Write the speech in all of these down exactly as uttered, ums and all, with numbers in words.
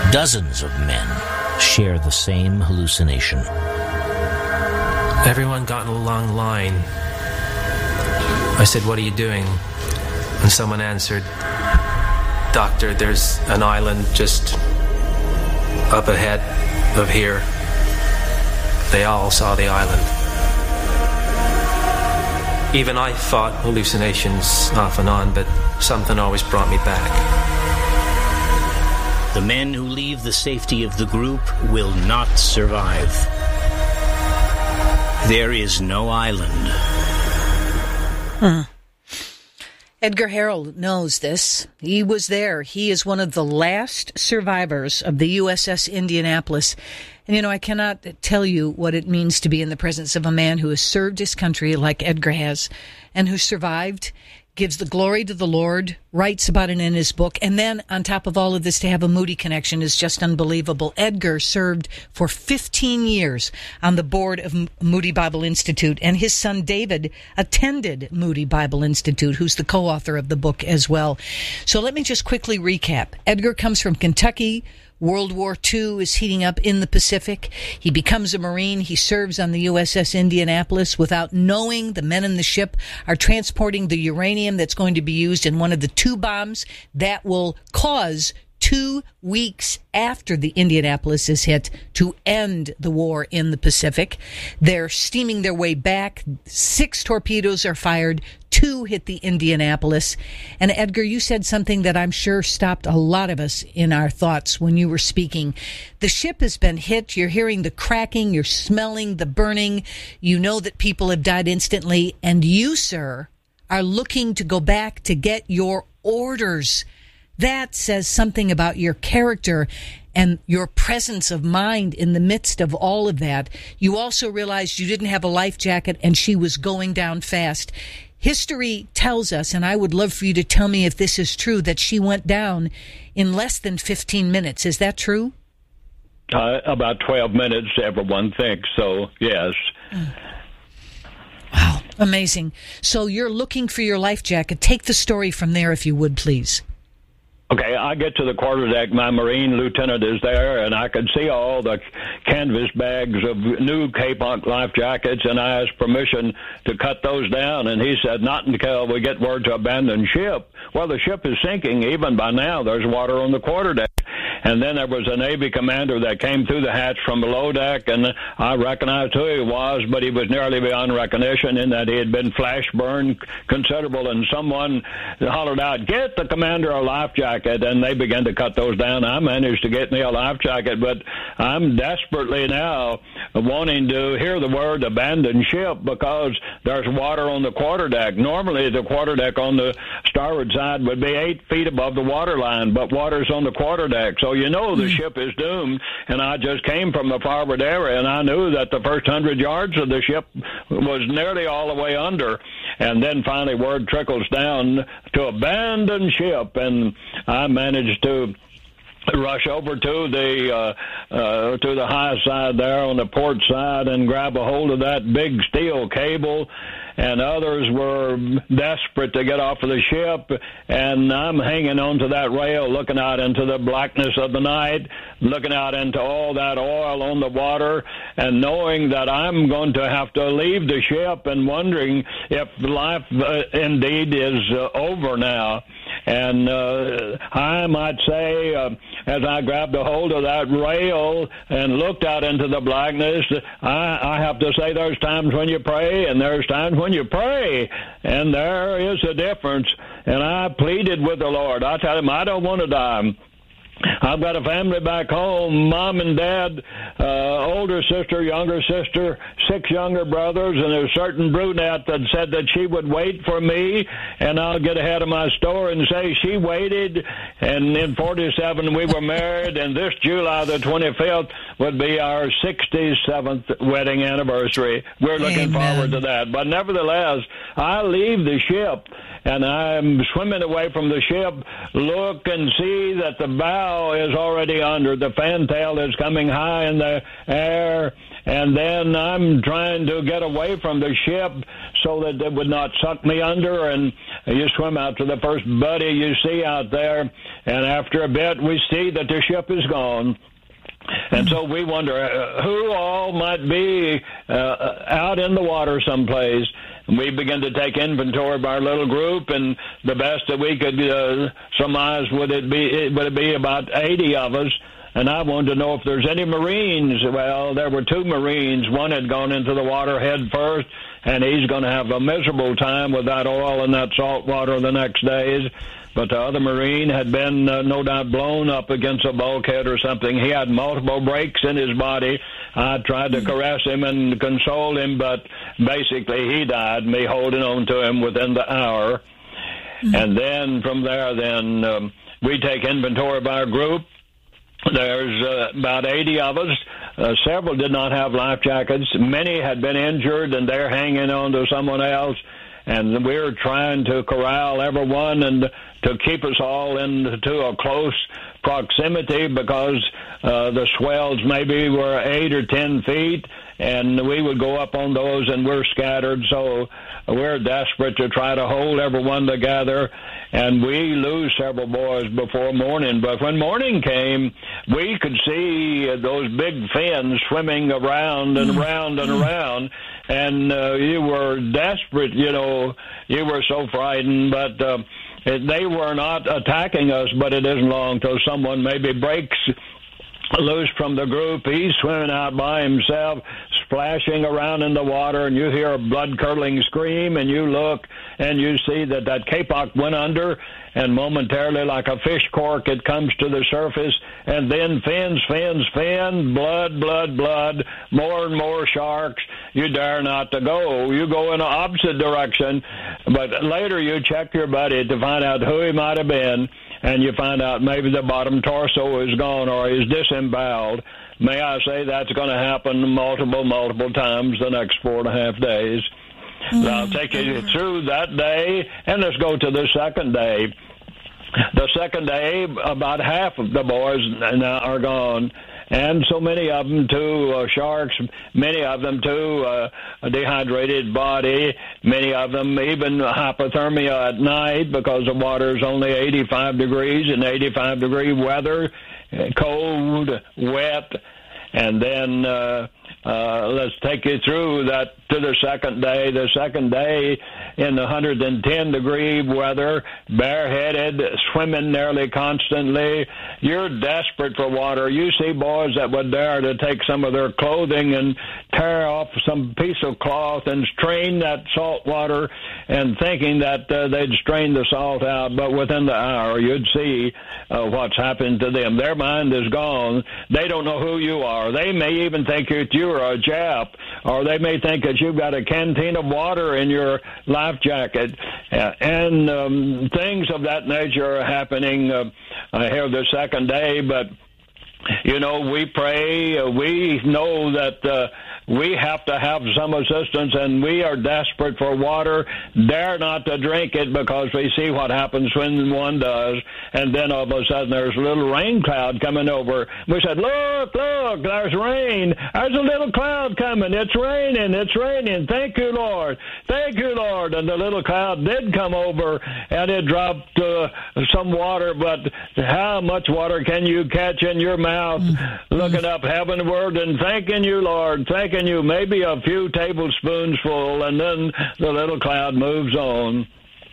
Dozens of men share the same hallucination. Everyone got in a long line. I said, "What are you doing?" And someone answered, "Doctor, there's an island just up ahead of here." They all saw the island. Even I fought hallucinations off and on, but something always brought me back. The men who leave the safety of the group will not survive. There is no island. Hmm. Edgar Harrell knows this. He was there. He is one of the last survivors of the U S S Indianapolis. And, you know, I cannot tell you what it means to be in the presence of a man who has served his country like Edgar has, and who survived, gives the glory to the Lord, writes about it in his book, and then on top of all of this to have a Moody connection is just unbelievable. Edgar served for fifteen years on the board of Moody Bible Institute, and his son David attended Moody Bible Institute, who's the co-author of the book as well. So let me just quickly recap. Edgar comes from Kentucky. World War Two is heating up in the Pacific. He becomes a Marine. He serves on the U S S Indianapolis without knowing the men in the ship are transporting the uranium that's going to be used in one of the two bombs that will cause two weeks after the Indianapolis is hit to end the war in the Pacific. They're steaming their way back. Six torpedoes are fired. Two hit the Indianapolis. And Edgar, you said something that I'm sure stopped a lot of us in our thoughts when you were speaking. The ship has been hit. You're hearing the cracking. You're smelling the burning. You know that people have died instantly. And you, sir, are looking to go back to get your orders. That says something about your character and your presence of mind in the midst of all of that. You also realized you didn't have a life jacket and she was going down fast. History tells us, and I would love for you to tell me if this is true, that she went down in less than fifteen minutes. Is that true? Uh, about twelve minutes, everyone thinks, so yes. Wow, amazing. So you're looking for your life jacket. Take the story from there, if you would, please. Okay, I get to the quarterdeck. My Marine lieutenant is there, and I could see all the canvas bags of new K-Punk life jackets, and I asked permission to cut those down, and he said, not until we get word to abandon ship. Well, the ship is sinking. Even by now, there's water on the quarterdeck. And then there was a Navy commander that came through the hatch from below deck, and I recognized who he was, but he was nearly beyond recognition in that he had been flash burned considerable, and someone hollered out, "Get the commander a life jacket," and they began to cut those down. I managed to get me a life jacket, but I'm desperately now wanting to hear the word abandon ship because there's water on the quarterdeck. Normally, the quarterdeck on the starboard side would be eight feet above the water line, but water's on the quarterdeck. So you know the ship is doomed, and I just came from the forward area, and I knew that the first hundred yards of the ship was nearly all the way under. And then finally word trickles down to abandon ship, and I managed to rush over to the uh, uh, to the high side there on the port side and grab a hold of that big steel cable. And others were desperate to get off of the ship, and I'm hanging onto that rail, looking out into the blackness of the night, looking out into all that oil on the water, and knowing that I'm going to have to leave the ship and wondering if life uh, indeed is uh, over now. And uh, I might say, uh, as I grabbed a hold of that rail and looked out into the blackness, I, I have to say there's times when you pray and there's times when you pray, and there is a difference. And I pleaded with the Lord. I told him, I don't want to die. I've got a family back home, mom and dad, uh, older sister, younger sister, six younger brothers, and there's a certain brunette that said that she would wait for me, and I'll get ahead of my story and say she waited, and in forty-seven we were married, and this July the twenty-fifth would be our sixty-seventh wedding anniversary. We're looking Amen. forward to that. But nevertheless, I leave the ship, and I'm swimming away from the ship, look and see that the bow is already under. The fantail is coming high in the air, and then I'm trying to get away from the ship so that it would not suck me under, and you swim out to the first buddy you see out there, and after a bit we see that the ship is gone. And so we wonder uh, who all might be uh, out in the water someplace. And we begin to take inventory of our little group, and the best that we could uh, surmise would it be would it be about eighty of us. And I wanted to know if there's any Marines. Well, there were two Marines. One had gone into the water head first, and he's going to have a miserable time with that oil and that salt water the next days. But the other Marine had been, uh, no doubt, blown up against a bulkhead or something. He had multiple breaks in his body. I tried to caress him and console him, but basically he died, me holding on to him within the hour. Mm-hmm. And then from there, then um, we take inventory of our group. There's uh, about eighty of us. Uh, several did not have life jackets. Many had been injured, and they're hanging on to someone else. And we're trying to corral everyone and to keep us all into a close proximity because uh, the swells maybe were eight or ten feet, and we would go up on those, and we're scattered. So we're desperate to try to hold everyone together, and we lose several boys before morning. But when morning came, we could see those big fins swimming around and around and around, and uh, you were desperate, you know, you were so frightened, but uh, it, they were not attacking us, but it isn't long till someone maybe breaks loose from the group. He's swimming out by himself, splashing around in the water, and you hear a blood-curdling scream, and you look, and you see that that kapok went under, and momentarily, like a fish cork, it comes to the surface, and then fins, fins, fins, blood, blood, blood, more and more sharks. You dare not to go. You go in the opposite direction, but later you check your buddy to find out who he might have been, and you find out maybe the bottom torso is gone or is disemboweled. May I say that's going to happen multiple, multiple times the next four and a half days. Mm-hmm. I'll take you through that day, and let's go to the second day. The second day, about half of the boys now are gone, and so many of them to uh, sharks, many of them to uh, a dehydrated body, many of them even hypothermia at night because the water is only eighty-five degrees in eighty-five degree weather, cold, wet. And then uh, uh, let's take you through that to the second day. The second day in the one hundred ten degree weather, bareheaded, swimming nearly constantly. You're desperate for water. You see boys that would dare to take some of their clothing and tear off some piece of cloth and strain that salt water, and thinking that uh, they'd strain the salt out, but within the hour you'd see uh, what's happened to them. Their mind is gone. They don't know who you are. They may even think that you're a Jap, or they may think that you've got a canteen of water in your life jacket, uh, and um, things of that nature are happening uh, here the second day. But you know, we pray, uh, we know that uh, we have to have some assistance, and we are desperate for water, dare not to drink it because we see what happens when one does, and then all of a sudden there's a little rain cloud coming over. We said, look, look, there's rain. There's a little cloud coming. It's raining. It's raining. Thank you, Lord. Thank you, Lord. And the little cloud did come over, and it dropped uh, some water, but how much water can you catch in your mouth? Mm-hmm. Looking up heavenward and thanking you, Lord, thanking you, maybe a few tablespoons full, and then the little cloud moves on.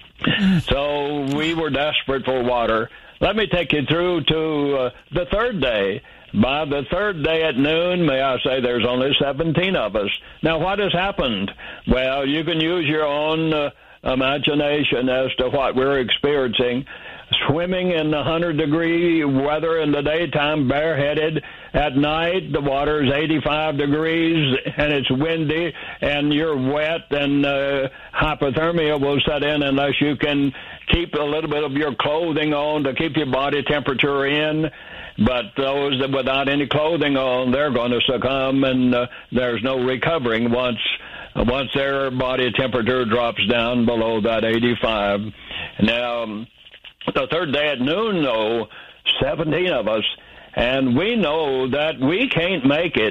So we were desperate for water. Let me take you through to uh, the third day. By the third day at noon, may I say, there's only seventeen of us. Now, what has happened? Well, you can use your own uh, imagination as to what we're experiencing. Swimming in one hundred degree weather in the daytime, bareheaded. At night, the water is eighty-five degrees, and it's windy, and you're wet, and uh, hypothermia will set in unless you can keep a little bit of your clothing on to keep your body temperature in. But those that without any clothing on, they're going to succumb, and uh, there's no recovering once once their body temperature drops down below that eighty-five. Now, um, the third day at noon, though, seventeen of us, and we know that we can't make it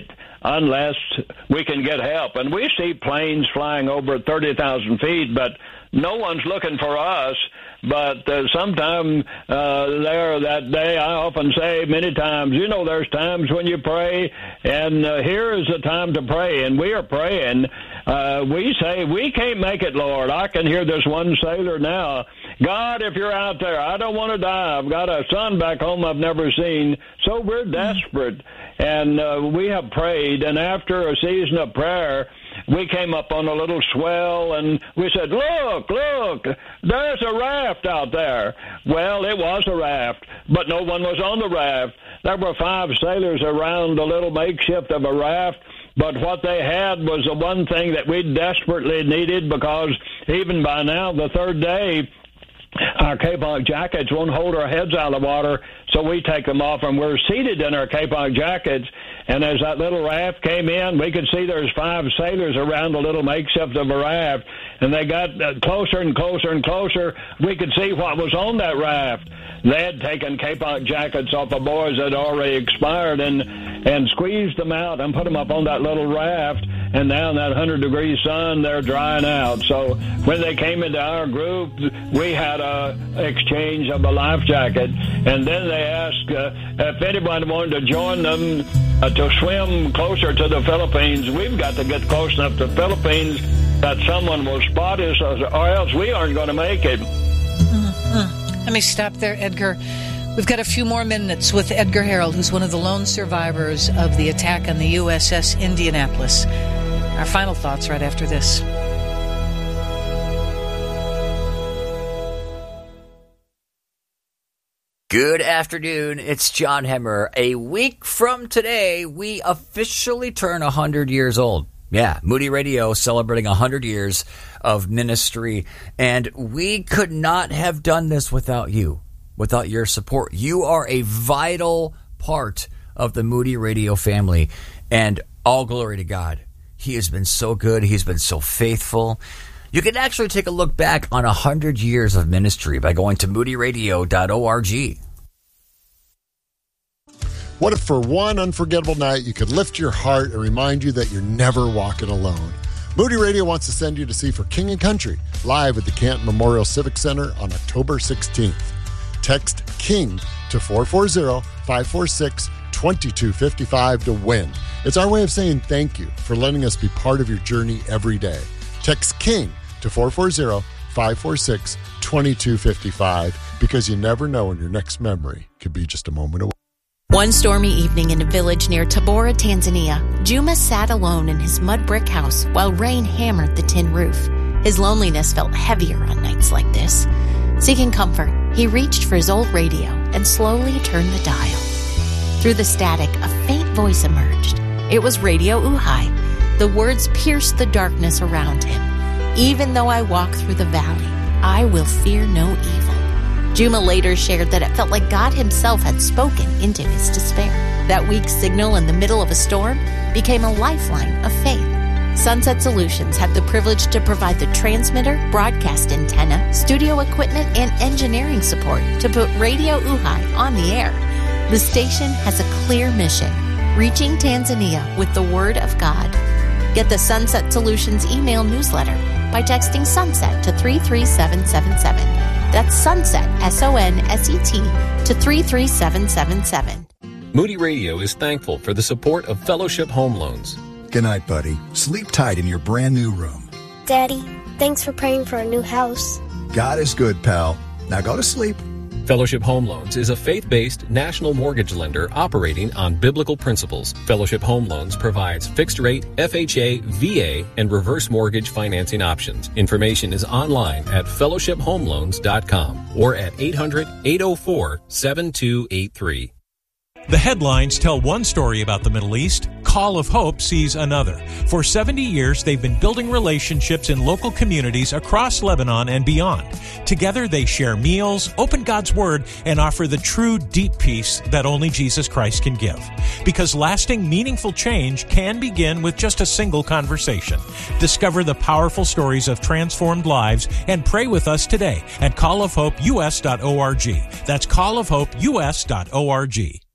unless we can get help. And we see planes flying over thirty thousand feet, but no one's looking for us. But uh, sometime uh, there that day, I often say many times, you know, there's times when you pray, and uh, here is the time to pray, and we are praying. Uh, we say, we can't make it, Lord. I can hear this one sailor now. God, if you're out there, I don't want to die. I've got a son back home I've never seen. So we're desperate, and uh, we have prayed, and after a season of prayer, we came up on a little swell, and we said, look, look, there's a raft out there. Well, it was a raft, but no one was on the raft. There were five sailors around the little makeshift of a raft, but what they had was the one thing that we desperately needed, because even by now, the third day, our Kapok jackets won't hold our heads out of the water, so we take them off, and we're seated in our Kapok jackets. And as that little raft came in, we could see there's five sailors around the little makeshift of a raft, and they got closer and closer and closer. We could see what was on that raft. They had taken Kapok jackets off the boys that had already expired and and squeezed them out and put them up on that little raft, and now in that one hundred degree sun, they're drying out. So when they came into our group, we had a exchange of a life jacket, and then they asked uh, if anyone wanted to join them uh, to swim closer to the Philippines. We've got to get close enough to the Philippines that someone will spot us, or else we aren't going to make it. Mm-hmm. Let me stop there, Edgar. We've got a few more minutes with Edgar Harold, who's one of the lone survivors of the attack on the U S S Indianapolis. Our final thoughts right after this. Good afternoon. It's John Hemmer. A week from today, we officially turn one hundred years old. Yeah, Moody Radio celebrating one hundred years of ministry. And we could not have done this without you, without your support. You are a vital part of the Moody Radio family. And all glory to God. He has been so good. He's been so faithful. You can actually take a look back on one hundred years of ministry by going to moody radio dot org. What if for one unforgettable night you could lift your heart and remind you that you're never walking alone? Moody Radio wants to send you to see For King and Country live at the Canton Memorial Civic Center on October sixteenth. Text KING to four four zero, five four six, two two five five to win. It's our way of saying thank you for letting us be part of your journey every day. Text KING to four four zero, five four six, two two five five, because you never know when your next memory could be just a moment away. One stormy evening in a village near Tabora, Tanzania, Juma sat alone in his mud brick house while rain hammered the tin roof. His loneliness felt heavier on nights like this. Seeking comfort, he reached for his old radio and slowly turned the dial. Through the static, a faint voice emerged. It was Radio Uhai. The words pierced the darkness around him. Even though I walk through the valley, I will fear no evil. Juma later shared that it felt like God himself had spoken into his despair. That weak signal in the middle of a storm became a lifeline of faith. Sunset Solutions had the privilege to provide the transmitter, broadcast antenna, studio equipment, and engineering support to put Radio Uhai on the air. The station has a clear mission, reaching Tanzania with the Word of God. Get the Sunset Solutions email newsletter by texting SUNSET to three three seven seven seven. That's SUNSET, S O N S E T, to three three seven seven seven. Moody Radio is thankful for the support of Fellowship Home Loans. Good night, buddy. Sleep tight in your brand new room. Daddy, thanks for praying for a new house. God is good, pal. Now go to sleep. Fellowship Home Loans is a faith-based national mortgage lender operating on biblical principles. Fellowship Home Loans provides fixed-rate, F H A, V A, and reverse mortgage financing options. Information is online at fellowship home loans dot com or at eight hundred, eight oh four, seven two eight three. The headlines tell one story about the Middle East. Call of Hope sees another. For seventy years, they've been building relationships in local communities across Lebanon and beyond. Together, they share meals, open God's Word, and offer the true, deep peace that only Jesus Christ can give. Because lasting, meaningful change can begin with just a single conversation. Discover the powerful stories of transformed lives and pray with us today at call of hope u s dot org. That's call of hope u s dot org.